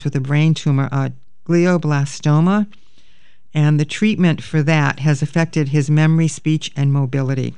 with a brain tumor, glioblastoma, and the treatment for that has affected his memory, speech, and mobility.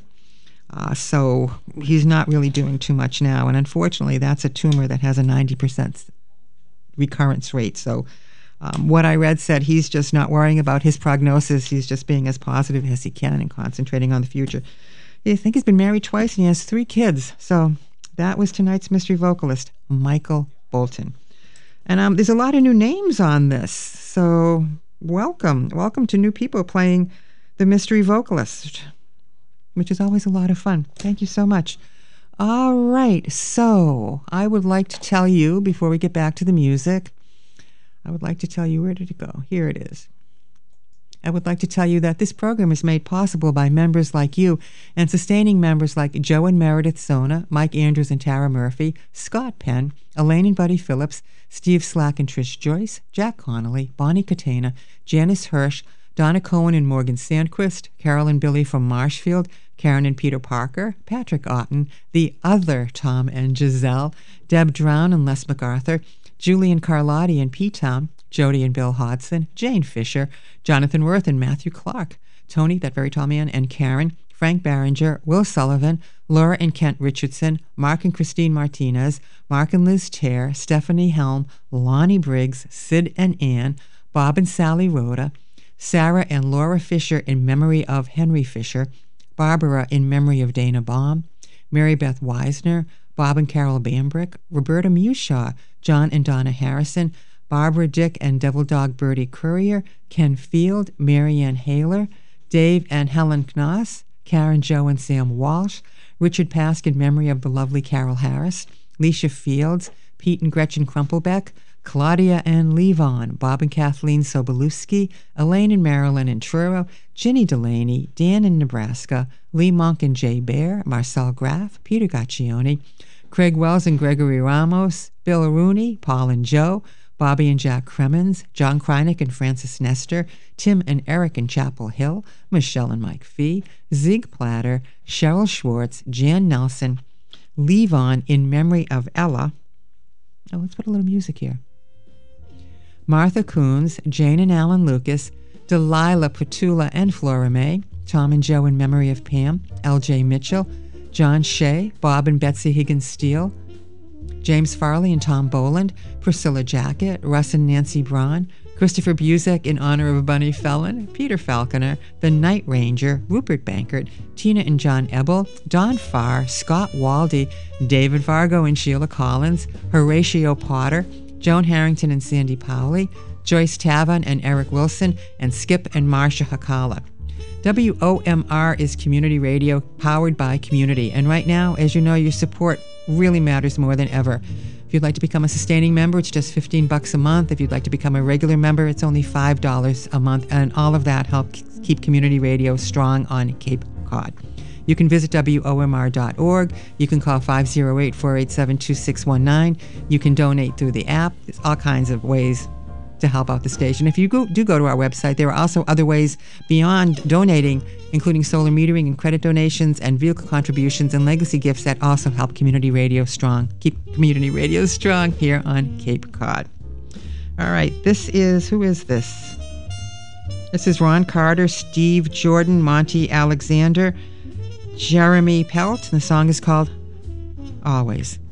So he's not really doing too much now, and unfortunately, that's a tumor that has a 90% recurrence rate. So what I read said he's just not worrying about his prognosis. He's just being as positive as he can and concentrating on the future. I think he's been married twice, and he has 3 kids. So that was tonight's mystery vocalist, Michael Bolton. And there's a lot of new names on this, so welcome to new people playing the mystery vocalist, which is always a lot of fun. Thank you so much. All right, so I would like to tell you, before we get back to the music, where did it go? Here it is. I would like to tell you that this program is made possible by members like you and sustaining members like Joe and Meredith Sona, Mike Andrews and Tara Murphy, Scott Penn, Elaine and Buddy Phillips, Steve Slack and Trish Joyce, Jack Connolly, Bonnie Catena, Janice Hirsch, Donna Cohen and Morgan Sandquist, Carol and Billy from Marshfield, Karen and Peter Parker, Patrick Otten, the other Tom and Giselle, Deb Drown and Les MacArthur, Julian Carlotti and P-Town, Jody and Bill Hodson, Jane Fisher, Jonathan Worth and Matthew Clark, Tony, that very tall man, and Karen, Frank Barringer, Will Sullivan, Laura and Kent Richardson, Mark and Christine Martinez, Mark and Liz Tear, Stephanie Helm, Lonnie Briggs, Sid and Ann, Bob and Sally Rhoda, Sarah and Laura Fisher in memory of Henry Fisher, Barbara in memory of Dana Baum, Mary Beth Weisner, Bob and Carol Bambrick, Roberta Mushaw, John and Donna Harrison, Barbara Dick and Devil Dog Bertie Courier, Ken Field, Marianne Haler, Dave and Helen Knoss, Karen, Joe, and Sam Walsh, Richard Pask in memory of the lovely Carol Harris, Leisha Fields, Pete and Gretchen Crumplebeck, Claudia and Levon, Bob and Kathleen Sobolewski, Elaine and Marilyn in Truro, Ginny Delaney, Dan in Nebraska, Lee Monk and Jay Bear, Marcel Graff, Peter Gaccioni, Craig Wells and Gregory Ramos, Bill Rooney, Paul and Joe, Bobby and Jack Cremens, John Kreinick and Francis Nestor, Tim and Eric in Chapel Hill, Michelle and Mike Fee, Zig Platter, Cheryl Schwartz, Jan Nelson, Levon in memory of Ella. Oh, let's put a little music here. Martha Coons, Jane and Alan Lucas, Delilah Petula and Flora May, Tom and Joe in memory of Pam, L.J. Mitchell, John Shea, Bob and Betsy Higgins Steele, James Farley and Tom Boland, Priscilla Jacket, Russ and Nancy Braun, Christopher Buzek in honor of Bunny Fellon, Peter Falconer, The Night Ranger, Rupert Bankert, Tina and John Ebel, Don Farr, Scott Waldy, David Vargo and Sheila Collins, Horatio Potter, Joan Harrington and Sandy Powley, Joyce Tavon and Eric Wilson, and Skip and Marcia Hakala. WOMR is community radio powered by community, and right now, as you know, your support really matters more than ever. If you'd like to become a sustaining member, it's just $15 a month. If you'd like to become a regular member, it's only $5 a month, and all of that helps keep community radio strong on Cape Cod. You can visit WOMR.org. You can call 508-487-2619. You can donate through the app. There's all kinds of ways to help out the station. If you do go to our website, there are also other ways beyond donating, including solar metering and credit donations and vehicle contributions and legacy gifts that also help community radio strong. Keep community radio strong here on Cape Cod. All right, who is this? This is Ron Carter, Steve Jordan, Monty Alexander, Jeremy Pelt, and the song is called Always.